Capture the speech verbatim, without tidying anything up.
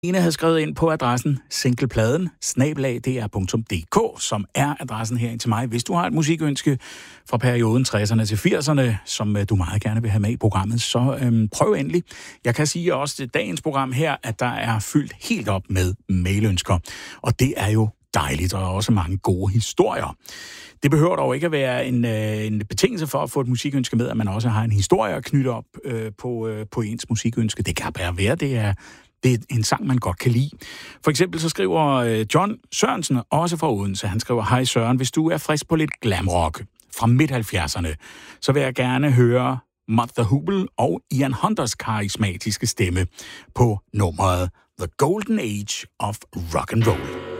Ine havde skrevet ind på adressen singlepladen snabel-a d r punktum d k, som er adressen her til mig. Hvis du har et musikønske fra perioden tresserne til firserne, som du meget gerne vil have med i programmet, så øhm, prøv endelig. Jeg kan sige også til dagens program her, at der er fyldt helt op med mailønsker. Og det er jo dejligt, og også mange gode historier. Det behøver dog ikke at være en, øh, en betingelse for at få et musikønske med, at man også har en historie at knytte op øh, på, øh, på ens musikønske. Det kan bare være, det er Det er en sang, man godt kan lide. For eksempel så skriver John Sørensen, også fra Odense, han skriver: Hej Søren, hvis du er frisk på lidt glamrock fra midt halvfjerdserne, så vil jeg gerne høre Mother Hubel og Ian Hunters karismatiske stemme på nummeret The Golden Age of Rock and Roll.